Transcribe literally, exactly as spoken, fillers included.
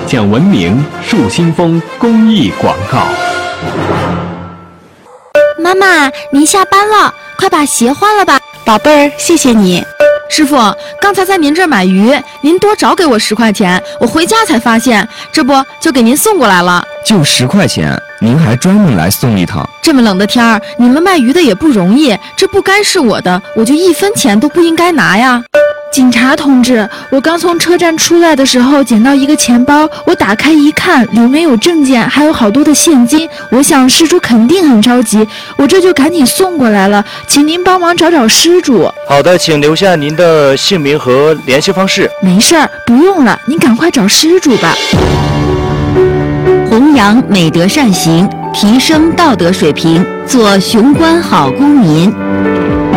讲文明树新风公益广告。 妈妈，您下班了，快把鞋换了吧。 宝贝儿，谢谢你。 师傅，刚才在您这儿买鱼，您多找给我十块钱，我回家才发现，这不就给您送过来了。 就十块钱，您还专门来送一趟。 这么冷的天儿，你们卖鱼的也不容易，这不该是我的，我就一分钱都不应该拿呀。 警察同志，我刚从车站出来的时候捡到一个钱包，我打开一看，里面有证件，还有好多的现金。我想失主肯定很着急，我这就赶紧送过来了，请您帮忙找找失主。 好的，请留下您的姓名和联系方式。 没事儿，不用了，您赶快找失主吧。 弘扬美德善行，提升道德水平，做雄关好公民。